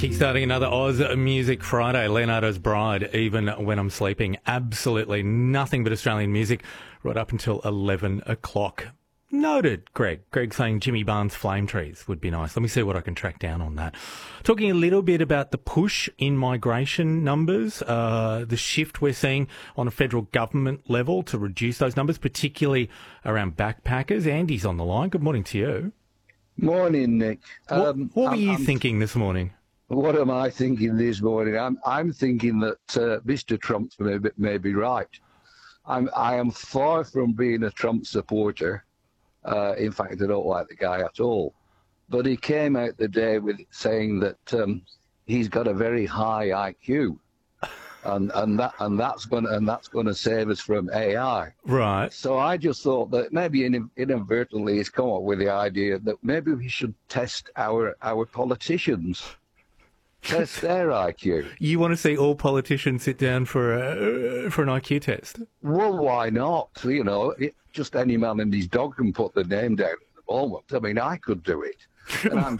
Kickstarting another Oz Music Friday. Leonardo's Bride, Even When I'm Sleeping. Absolutely nothing but Australian music right up until 11 o'clock. Noted, Greg. Greg saying Jimmy Barnes' Flame Trees would be nice. Let me see what I can track down on that. Talking a little bit about the push in migration numbers, the shift we're seeing on a federal government level to reduce those numbers, particularly around backpackers. Andy's on the line. Good morning to you. Morning, Nick. What were you thinking this morning? What am I thinking this morning? I'm thinking that Mr. Trump may be right. I am far from being a Trump supporter. In fact, I don't like the guy at all. But he came out the day with saying that he's got a very high IQ, and that's going to save us from AI. Right. So I just thought that maybe inadvertently he's come up with the idea that maybe we should test our politicians. Test their IQ. You want to see all politicians sit down for an IQ test? Well, why not? You know, just any man and his dog can put the name down at the moment. I mean, I could do it. And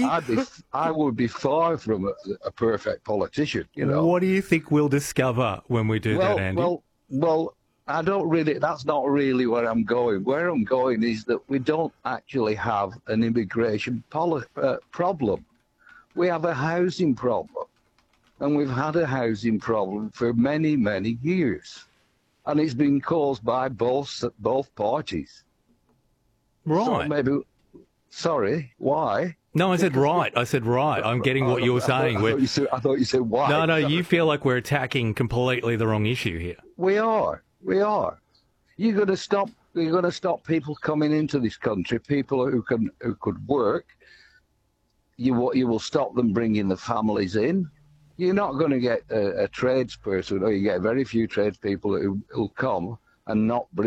I would be far from a perfect politician, you know. What do you think we'll discover when we do that, Andy? Well, I don't really, that's not really where I'm going. Where I'm going is that we don't actually have an immigration problem. We have a housing problem, and we've had a housing problem for many, many years, and it's been caused by both parties. Right. So sorry, why? No, I said right. I'm getting what you're saying. I thought you said why. No, you feel like we're attacking completely the wrong issue here. We are. You're going to stop people coming into this country, people who could work. You will stop them bringing the families in. You're not going to get a tradesperson, or you get very few tradespeople who'll come and not bring